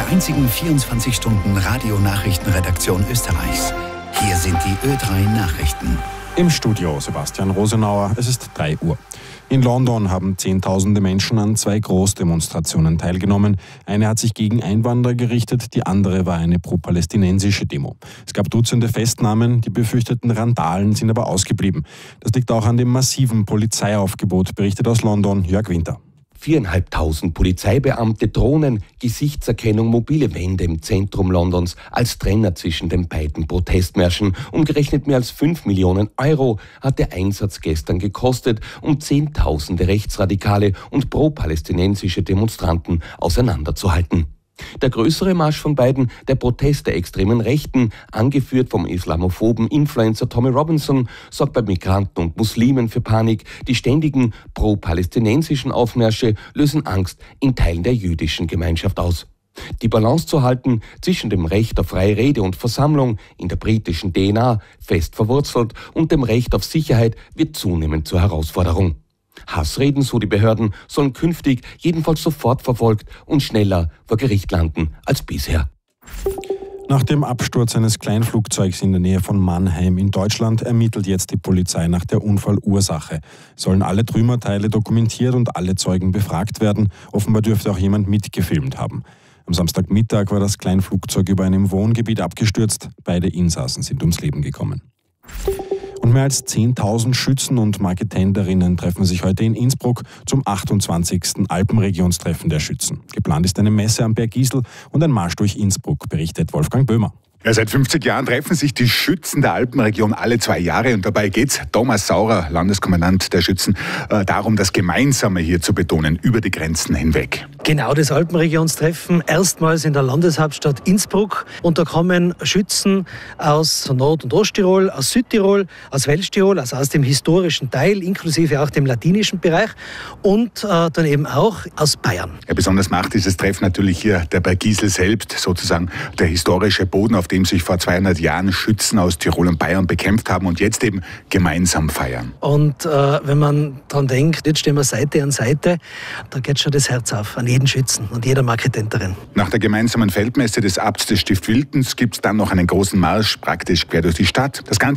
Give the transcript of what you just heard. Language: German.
einzigen 24-Stunden-Radio-Nachrichtenredaktion Österreichs. Hier sind die Ö3 Nachrichten. Im Studio Sebastian Rosenauer, es ist 3 Uhr. In London haben Zehntausende Menschen an 2 Großdemonstrationen teilgenommen. Eine hat sich gegen Einwanderer gerichtet, die andere war eine pro-palästinensische Demo. Es gab Dutzende Festnahmen, die befürchteten Randalen sind aber ausgeblieben. Das liegt auch an dem massiven Polizeiaufgebot, berichtet aus London Jörg Winter. 4.500 Polizeibeamte, Drohnen, Gesichtserkennung, mobile Wände im Zentrum Londons als Trenner zwischen den beiden Protestmärschen. Umgerechnet mehr als 5 Millionen Euro hat der Einsatz gestern gekostet, um Zehntausende rechtsradikale und pro-palästinensische Demonstranten auseinanderzuhalten. Der größere Marsch von beiden, der Protest der extremen Rechten, angeführt vom islamophoben Influencer Tommy Robinson, sorgt bei Migranten und Muslimen für Panik. Die ständigen pro-palästinensischen Aufmärsche lösen Angst in Teilen der jüdischen Gemeinschaft aus. Die Balance zu halten zwischen dem Recht auf freie Rede und Versammlung, in der britischen DNA fest verwurzelt, und dem Recht auf Sicherheit wird zunehmend zur Herausforderung. Hassreden, so die Behörden, sollen künftig jedenfalls sofort verfolgt und schneller vor Gericht landen als bisher. Nach dem Absturz eines Kleinflugzeugs in der Nähe von Mannheim in Deutschland ermittelt jetzt die Polizei nach der Unfallursache. Sollen alle Trümmerteile dokumentiert und alle Zeugen befragt werden. Offenbar dürfte auch jemand mitgefilmt haben. Am Samstagmittag war das Kleinflugzeug über einem Wohngebiet abgestürzt. Beide Insassen sind ums Leben gekommen. Und mehr als 10.000 Schützen und Marketenderinnen treffen sich heute in Innsbruck zum 28. Alpenregionstreffen der Schützen. Geplant ist eine Messe am Berg Gisel und ein Marsch durch Innsbruck, berichtet Wolfgang Böhmer. Ja, seit 50 Jahren treffen sich die Schützen der Alpenregion alle 2 Jahre und dabei geht's, Thomas Saurer, Landeskommandant der Schützen, darum, das Gemeinsame hier zu betonen, über die Grenzen hinweg. Genau, das Alpenregionstreffen erstmals in der Landeshauptstadt Innsbruck, und da kommen Schützen aus Nord- und Osttirol, aus Südtirol, aus Welschtirol, also aus dem historischen Teil, inklusive auch dem latinischen Bereich, und dann eben auch aus Bayern. Ja, besonders macht dieses Treffen natürlich hier der Berg Gisel selbst, sozusagen der historische Boden, auf dem sich vor 200 Jahren Schützen aus Tirol und Bayern bekämpft haben und jetzt eben gemeinsam feiern. Und wenn man daran denkt, jetzt stehen wir Seite an Seite, da geht schon das Herz auf an jeden Schützen und jeder Marketenterin. Nach der gemeinsamen Feldmesse des Abts des Stift Wiltens gibt es dann noch einen großen Marsch praktisch quer durch die Stadt. Das Ganze